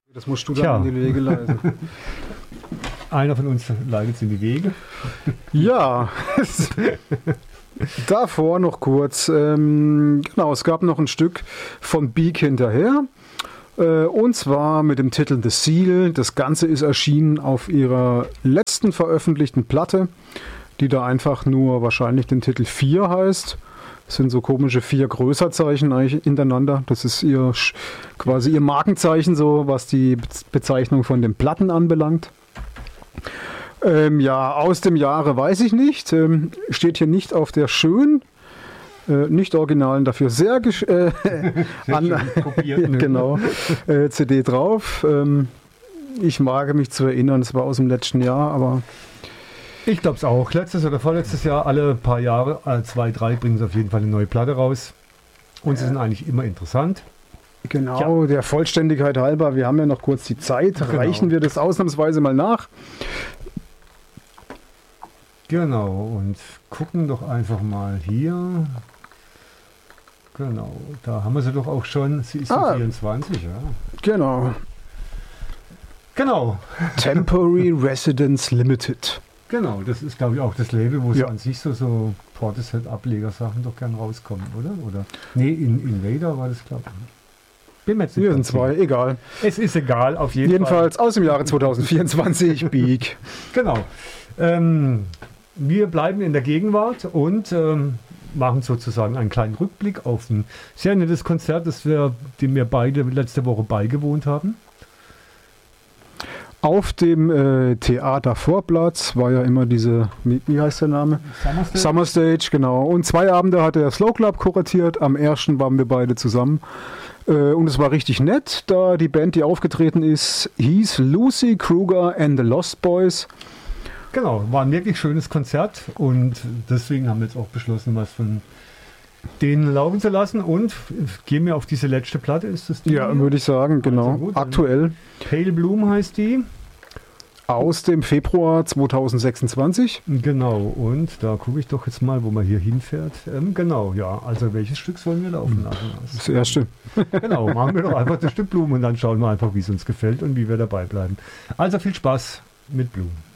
Das musst du dann in die Wege leiten. Einer von uns leitet es in die Wege. Ja, davor noch kurz. Genau, es gab noch ein Stück von Beak hinterher. Und zwar mit dem Titel The Seal. Das Ganze ist erschienen auf ihrer letzten veröffentlichten Platte, die da einfach nur wahrscheinlich den Titel 4 heißt. Das sind so komische 4 Größerzeichen eigentlich hintereinander. Das ist quasi ihr Markenzeichen, so was die Bezeichnung von den Platten anbelangt. Ja, aus dem Jahre weiß ich nicht. Steht hier nicht auf der schön, nicht originalen, dafür sehr kopierten genau, CD drauf. Ich wage mich zu erinnern, es war aus dem letzten Jahr, aber... Ich glaube es auch. Letztes oder vorletztes Jahr, alle paar Jahre, 2, 3, bringen sie auf jeden Fall eine neue Platte raus. Und sie sind eigentlich immer interessant. Genau, der Vollständigkeit halber, wir haben ja noch kurz die Zeit, reichen wir das ausnahmsweise mal nach. Genau, und gucken doch einfach mal hier. Genau, da haben wir sie doch auch schon. Sie ist 24, ja. Genau. Genau. Temporary Residence Limited. Genau, das ist glaube ich auch das Label, wo so an sich so Portishead-Ableger-Sachen doch gern rauskommen, oder? Nee, in Invader war das, glaube ich. Hier sind 2, egal. Es ist egal, auf jeden Fall. Jedenfalls aus dem Jahre 2024, Beak. Genau. Wir bleiben in der Gegenwart und machen sozusagen einen kleinen Rückblick auf ein sehr nettes Konzert, dem wir beide letzte Woche beigewohnt haben. Auf dem Theatervorplatz war ja immer diese, wie heißt der Name? Summer Stage, genau. Und 2 Abende hat der Slow Club kuratiert. Am ersten waren wir beide zusammen. Und es war richtig nett, da die Band, die aufgetreten ist, hieß Lucy Kruger and the Lost Boys. Genau, war ein wirklich schönes Konzert und deswegen haben wir jetzt auch beschlossen, was von denen laufen zu lassen und gehen wir auf diese letzte Platte, ist das die? Ja, würde ich sagen, genau. Also gut, aktuell. Pale Bloom heißt die. Aus dem Februar 2026. Genau, und da gucke ich doch jetzt mal, wo man hier hinfährt. Genau, ja, also welches Stück sollen wir laufen lassen? Das erste. Genau, machen wir doch einfach das Stück Bloom und dann schauen wir einfach, wie es uns gefällt und wie wir dabei bleiben. Also viel Spaß mit Bloom.